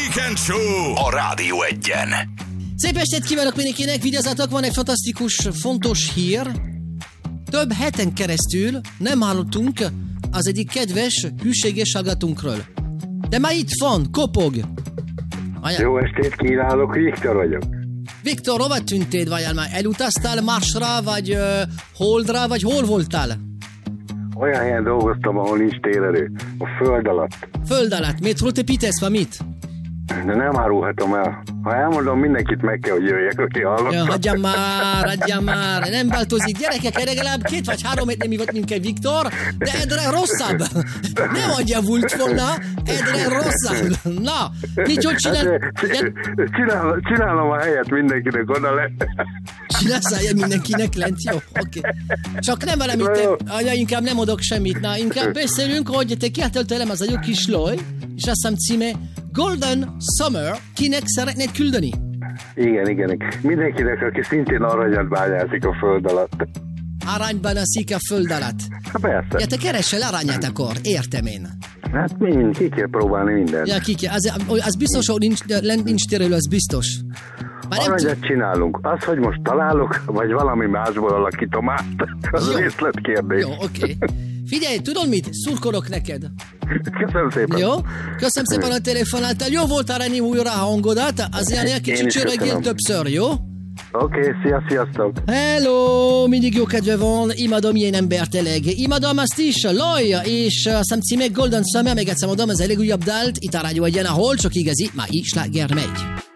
Weekend Show a Rádió Egyen. Szép estét kívánok mindenkinek, vigyázzatok, van egy fantasztikus, fontos hír. Több heten keresztül nem hallottunk az egyik kedves, hűséges hallgatónkról. De már itt van, kopog. Jó estét kívánok, Viktor vagyok. Viktor, hova tűntél, vajon már? Elutaztál Marsra, vagy Holdra, vagy hol voltál? Olyan helyen dolgoztam, ahol nincs térerő. A föld alatt. Föld alatt. Miért építesz, vagy mit? De nem árulhatom el. Ha elmondom, mindenkit meg kell, hogy jöjjek, aki hallgatta. Ja, hagyjam már. Nem változik. Gyerekek, legalább 2 vagy 3 hét nem hívott minket Viktor, de egyre rosszabb. Nem adja volt volna, egyre rosszabb. Na, mit csinál? Csinálom a helyet mindenkinek oda le. Csinálsz helyet mindenkinek lent? Jó, oké. Csak nem valamit, inkább nem adok semmit. Na, inkább beszélünk, hogy te kiáltal tőlem az a jó kis loj, és azt hiszem címe Golden Summer, kinek szeretnéd küldeni? Igen. Mindenkinek, aki szintén aranyat bányászik a föld alatt. Aranyban a föld alatt. Hát persze. Ja, te keresel aranyat akkor, értem én. Hát ki kell próbálni mindent. Ja, az biztos, hogy nincs térelő, az biztos. Aranyat csinálunk. Az, hogy most találok, vagy valami másból alakítom át, az részletkérdés. Jó, oké. Figyelj, tudod mit? Szurkolok neked. Köszönöm szépen. Jó? Köszönöm szépen a telefonáltál. Jó volt arányi újra a hangodat. Azért egy kicsit csörögjél többször, jó? Oké, sziasztok. Hello, mindig jó kedve van. Imádom ilyen embert eleg. Imádom azt is, Loj, és azt hiszem címe Golden Summer, még egyszer mondom, ez a legújabb dalt. Itt a Rádió Egyen, ahol csak igazi, már így sláger megy.